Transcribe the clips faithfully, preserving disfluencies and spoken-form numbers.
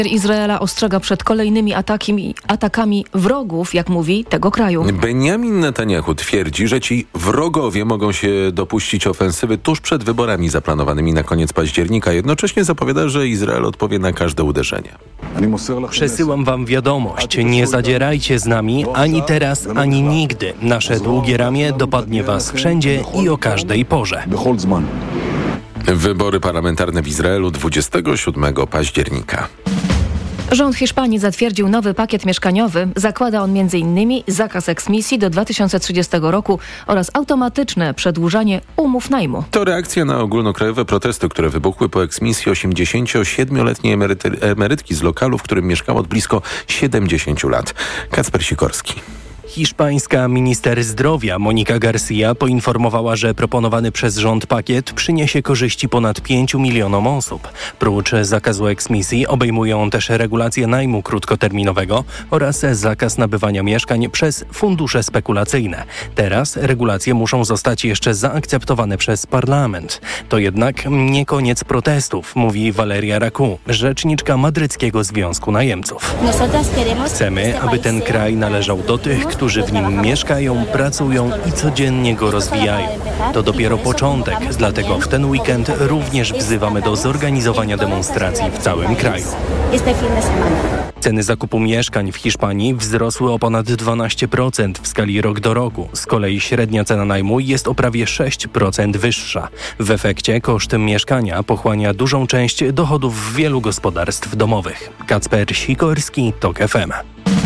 Izraela ostrzega przed kolejnymi atakami, atakami wrogów, jak mówi, tego kraju. Benjamin Netanyahu twierdzi, że ci wrogowie mogą się dopuścić ofensywy tuż przed wyborami zaplanowanymi na koniec października. Jednocześnie zapowiada, że Izrael odpowie na każde uderzenie. Przesyłam wam wiadomość. Nie zadzierajcie z nami ani teraz, ani nigdy. Nasze długie ramię dopadnie was wszędzie i o każdej porze. Wybory parlamentarne w Izraelu dwudziestego siódmego października. Rząd Hiszpanii zatwierdził nowy pakiet mieszkaniowy. Zakłada on między innymi zakaz eksmisji do dwa tysiące trzydziestego roku oraz automatyczne przedłużanie umów najmu. To reakcja na ogólnokrajowe protesty, które wybuchły po eksmisji osiemdziesięciosiedmioletniej emeryty, emerytki z lokalu, w którym mieszkała od blisko siedemdziesięciu lat. Kacper Sikorski. Hiszpańska minister zdrowia Monika Garcia poinformowała, że proponowany przez rząd pakiet przyniesie korzyści ponad pięciu milionom osób. Prócz zakazu eksmisji obejmują też regulacje najmu krótkoterminowego oraz zakaz nabywania mieszkań przez fundusze spekulacyjne. Teraz regulacje muszą zostać jeszcze zaakceptowane przez parlament. To jednak nie koniec protestów, mówi Valeria Raku, rzeczniczka Madryckiego Związku Najemców. Chcemy, aby ten kraj należał do tych, którzy w nim mieszkają, pracują i codziennie go rozwijają. To dopiero początek, dlatego w ten weekend również wzywamy do zorganizowania demonstracji w całym kraju. Ceny zakupu mieszkań w Hiszpanii wzrosły o ponad dwanaście procent w skali rok do roku. Z kolei średnia cena najmu jest o prawie sześć procent wyższa. W efekcie koszt mieszkania pochłania dużą część dochodów wielu gospodarstw domowych. Kacper Sikorski, TOK F M.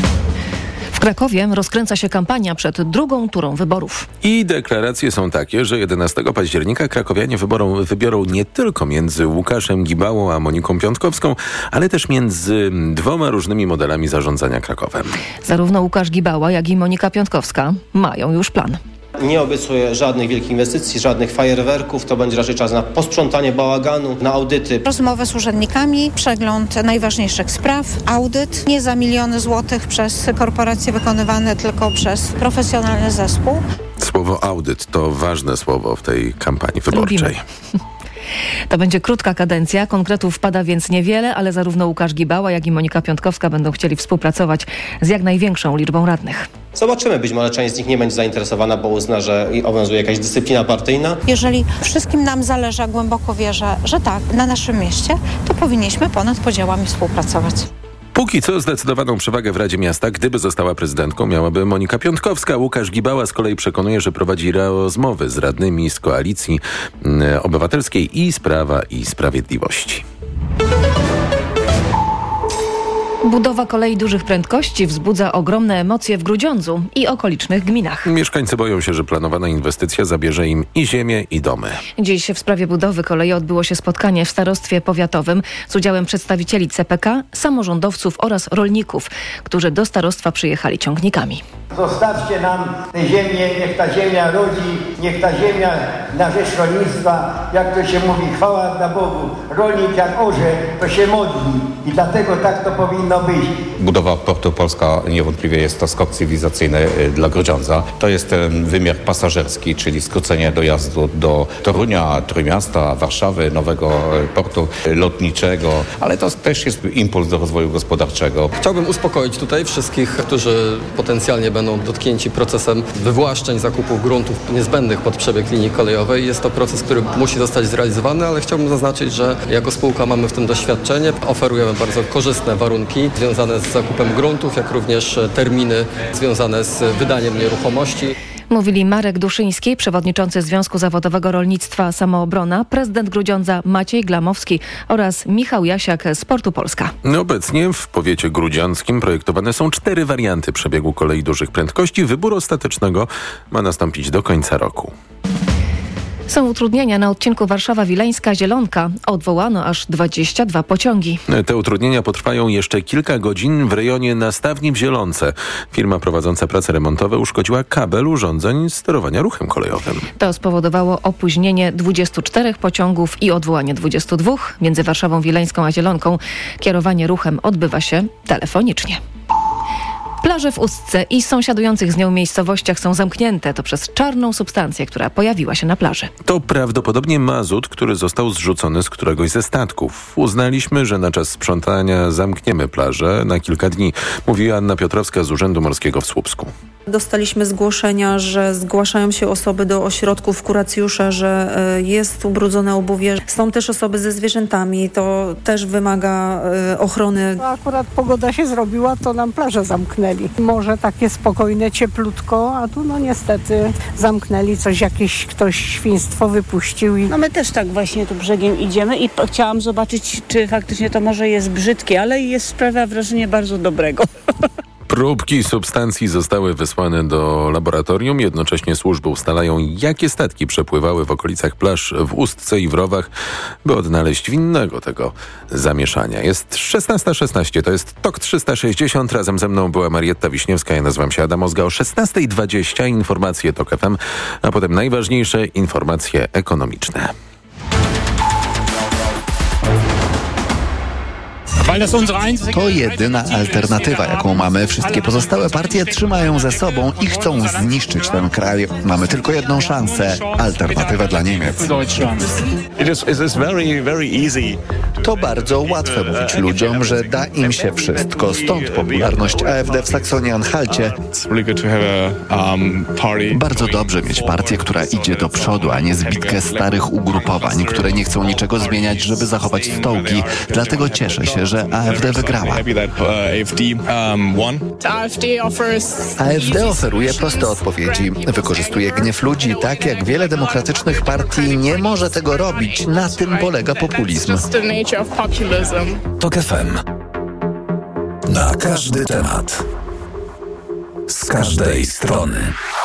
W Krakowie rozkręca się kampania przed drugą turą wyborów. I deklaracje są takie, że jedenastego października krakowianie wyborą, wybiorą nie tylko między Łukaszem Gibałą a Moniką Piątkowską, ale też między dwoma różnymi modelami zarządzania Krakowem. Zarówno Łukasz Gibała, jak i Monika Piątkowska mają już plan. Nie obiecuję żadnych wielkich inwestycji, żadnych fajerwerków. To będzie raczej czas na posprzątanie bałaganu, na audyty. Rozmowy z urzędnikami, przegląd najważniejszych spraw, audyt. Nie za miliony złotych przez korporacje wykonywane, tylko przez profesjonalny zespół. Słowo audyt to ważne słowo w tej kampanii wyborczej. Lubimy. To będzie krótka kadencja, konkretów pada więc niewiele, ale zarówno Łukasz Gibała, jak i Monika Piątkowska będą chcieli współpracować z jak największą liczbą radnych. Zobaczymy, być może część z nich nie będzie zainteresowana, bo uzna, że obowiązuje jakaś dyscyplina partyjna. Jeżeli wszystkim nam zależy, a głęboko wierzę, że tak, na naszym mieście, to powinniśmy ponad podziałami współpracować. Póki co zdecydowaną przewagę w Radzie Miasta, gdyby została prezydentką, miałaby Monika Piątkowska. Łukasz Gibała z kolei przekonuje, że prowadzi rozmowy z radnymi z Koalicji Obywatelskiej i z Prawa i Sprawiedliwości. Budowa kolei dużych prędkości wzbudza ogromne emocje w Grudziądzu i okolicznych gminach. Mieszkańcy boją się, że planowana inwestycja zabierze im i ziemię, i domy. Dziś w sprawie budowy kolei odbyło się spotkanie w starostwie powiatowym z udziałem przedstawicieli C P K, samorządowców oraz rolników, którzy do starostwa przyjechali ciągnikami. Zostawcie nam tę ziemię, niech ta ziemia rodzi, niech ta ziemia na rzecz rolnictwa, jak to się mówi, chwała dla Bogu. Rolnik jak orze, to się modli i dlatego tak to powinno być. Budowa Portu Polska niewątpliwie jest to skok cywilizacyjny dla Grudziądza. To jest ten wymiar pasażerski, czyli skrócenie dojazdu do Torunia, Trójmiasta, Warszawy, nowego portu lotniczego, ale to też jest impuls do rozwoju gospodarczego. Chciałbym uspokoić tutaj wszystkich, którzy potencjalnie będą dotknięci procesem wywłaszczeń, zakupów gruntów niezbędnych pod przebieg linii kolejowej. Jest to proces, który musi zostać zrealizowany, ale chciałbym zaznaczyć, że jako spółka mamy w tym doświadczenie. Oferujemy bardzo korzystne warunki związane z zakupem gruntów, jak również terminy związane z wydaniem nieruchomości. Mówili Marek Duszyński, przewodniczący Związku Zawodowego Rolnictwa Samoobrona, prezydent Grudziądza Maciej Glamowski oraz Michał Jasiak z Portu Polska. Obecnie w powiecie grudziąckim projektowane są cztery warianty przebiegu kolei dużych prędkości. Wybór ostatecznego ma nastąpić do końca roku. Są utrudnienia na odcinku Warszawa-Wileńska-Zielonka. Odwołano aż dwadzieścia dwa pociągi. Te utrudnienia potrwają jeszcze kilka godzin w rejonie Nastawni w Zielonce. Firma prowadząca prace remontowe uszkodziła kabel urządzeń sterowania ruchem kolejowym. To spowodowało opóźnienie dwudziestu czterech pociągów i odwołanie dwudziestu dwóch. Między Warszawą Wileńską a Zielonką kierowanie ruchem odbywa się telefonicznie. Plan Plaże w Ustce i sąsiadujących z nią miejscowościach są zamknięte. To przez czarną substancję, która pojawiła się na plaży. To prawdopodobnie mazut, który został zrzucony z któregoś ze statków. Uznaliśmy, że na czas sprzątania zamkniemy plażę na kilka dni, mówiła Anna Piotrowska z Urzędu Morskiego w Słupsku. Dostaliśmy zgłoszenia, że zgłaszają się osoby do ośrodków kuracjusza, że jest ubrudzone obuwie. Są też osoby ze zwierzętami, to też wymaga ochrony. Akurat pogoda się zrobiła, to nam plażę zamknęli. Morze takie spokojne, cieplutko, a tu no niestety zamknęli coś, jakieś ktoś świństwo wypuścił. I... No my też tak właśnie tu brzegiem idziemy i chciałam zobaczyć, czy faktycznie to morze jest brzydkie, ale jest, sprawia wrażenie bardzo dobrego. Próbki substancji zostały wysłane do laboratorium. Jednocześnie służby ustalają, jakie statki przepływały w okolicach plaż w Ustce i w Rowach, by odnaleźć winnego tego zamieszania. Jest szesnasta szesnaście, to jest Tok trzysta sześćdziesiąt. Razem ze mną była Marietta Wiśniewska, ja nazywam się Adam Ozga. O szesnasta dwadzieścia informacje Tok F M, a potem najważniejsze informacje ekonomiczne. To jedyna alternatywa, jaką mamy. Wszystkie pozostałe partie trzymają ze sobą i chcą zniszczyć ten kraj. Mamy tylko jedną szansę. Alternatywę dla Niemiec. To bardzo łatwe mówić ludziom, że da im się wszystko. Stąd popularność A F D w Saksonii-Anhalcie. Bardzo dobrze mieć partię, która idzie do przodu, a nie zbitkę starych ugrupowań, które nie chcą niczego zmieniać, żeby zachować stołki. Dlatego cieszę się, że A F D wygrała. A F D oferuje proste odpowiedzi. Wykorzystuje gniew ludzi, tak jak wiele demokratycznych partii nie może tego robić. Na tym polega populizm. Tok F M. Na każdy temat. Z każdej strony.